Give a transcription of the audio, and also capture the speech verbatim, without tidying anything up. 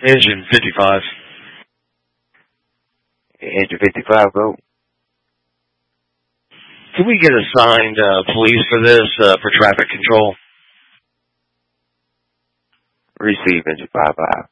Engine fifty-five. Engine fifty-five, go. Can we get assigned uh, police for this, uh, for traffic control? Receive, engine five five.